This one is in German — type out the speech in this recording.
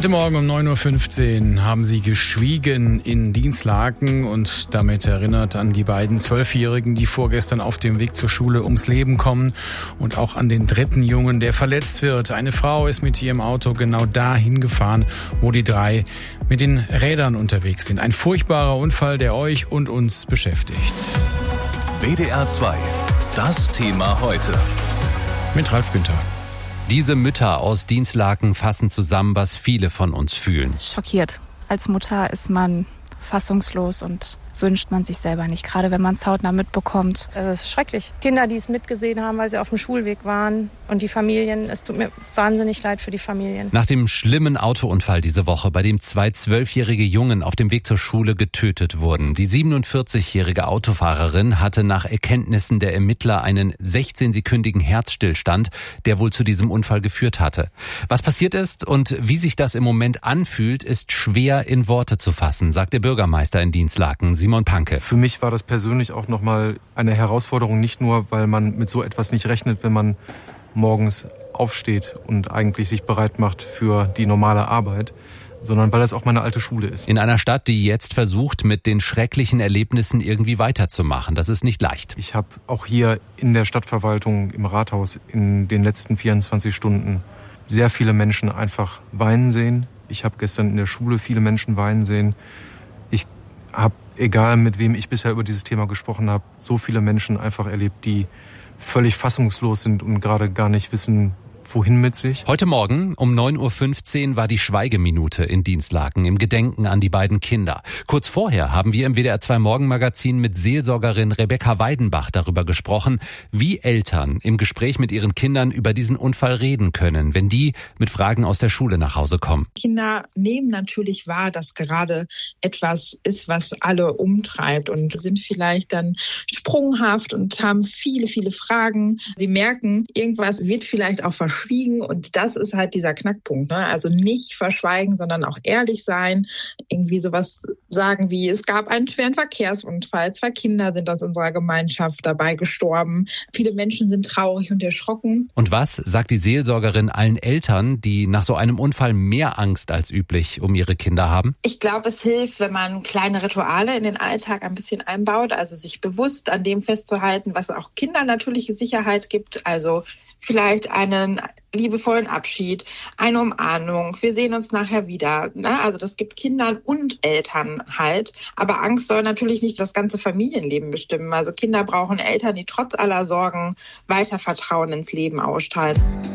Heute Morgen um 9.15 Uhr haben sie geschwiegen in Dinslaken und damit erinnert an die beiden 12-Jährigen, die vorgestern auf dem Weg zur Schule ums Leben kommen, und auch an den dritten Jungen, der verletzt wird. Eine Frau ist mit ihrem Auto genau dahin gefahren, wo die drei mit den Rädern unterwegs sind. Ein furchtbarer Unfall, der euch und uns beschäftigt. WDR 2, das Thema heute. Mit Ralf Günther. Diese Mütter aus Dinslaken fassen zusammen, was viele von uns fühlen. Schockiert. Als Mutter ist man fassungslos und wünscht man sich selber nicht, gerade wenn man es hautnah mitbekommt. Es ist schrecklich. Kinder, die es mitgesehen haben, weil sie auf dem Schulweg waren, und die Familien, es tut mir wahnsinnig leid für die Familien. Nach dem schlimmen Autounfall diese Woche, bei dem 2 12-jährige Jungen auf dem Weg zur Schule getötet wurden. Die 47-jährige Autofahrerin hatte nach Erkenntnissen der Ermittler einen 16-sekündigen Herzstillstand, der wohl zu diesem Unfall geführt hatte. Was passiert ist und wie sich das im Moment anfühlt, ist schwer in Worte zu fassen, sagt der Bürgermeister in Dinslaken, Simon Panke. Für mich war das persönlich auch nochmal eine Herausforderung, nicht nur, weil man mit so etwas nicht rechnet, wenn man morgens aufsteht und eigentlich sich bereit macht für die normale Arbeit, sondern weil es auch meine alte Schule ist. In einer Stadt, die jetzt versucht, mit den schrecklichen Erlebnissen irgendwie weiterzumachen. Das ist nicht leicht. Ich habe auch hier in der Stadtverwaltung, im Rathaus, in den letzten 24 Stunden sehr viele Menschen einfach weinen sehen. Ich habe gestern in der Schule viele Menschen weinen sehen. Ich habe, egal mit wem ich bisher über dieses Thema gesprochen habe, so viele Menschen einfach erlebt, die völlig fassungslos sind und gerade gar nicht wissen, wohin mit sich. Heute Morgen um 9.15 Uhr war die Schweigeminute in Dinslaken im Gedenken an die beiden Kinder. Kurz vorher haben wir im WDR 2 Morgenmagazin mit Seelsorgerin Rebecca Weidenbach darüber gesprochen, wie Eltern im Gespräch mit ihren Kindern über diesen Unfall reden können, wenn die mit Fragen aus der Schule nach Hause kommen. Kinder nehmen natürlich wahr, dass gerade etwas ist, was alle umtreibt, und sind vielleicht dann sprunghaft und haben viele, viele Fragen. Sie merken, irgendwas wird vielleicht auch verschwiegen, und das ist halt dieser Knackpunkt, ne? Also nicht verschweigen, sondern auch ehrlich sein, irgendwie sowas sagen wie: Es gab einen schweren Verkehrsunfall, 2 Kinder sind aus unserer Gemeinschaft dabei gestorben, viele Menschen sind traurig und erschrocken. Und was sagt die Seelsorgerin allen Eltern, die nach so einem Unfall mehr Angst als üblich um ihre Kinder haben? Ich glaube, es hilft, wenn man kleine Rituale in den Alltag ein bisschen einbaut, also sich bewusst an dem festzuhalten, was auch Kindern natürliche Sicherheit gibt, also vielleicht einen liebevollen Abschied, eine Umarmung, wir sehen uns nachher wieder, ne? Also das gibt Kindern und Eltern Halt. Aber Angst soll natürlich nicht das ganze Familienleben bestimmen. Also Kinder brauchen Eltern, die trotz aller Sorgen weiter Vertrauen ins Leben ausstrahlen.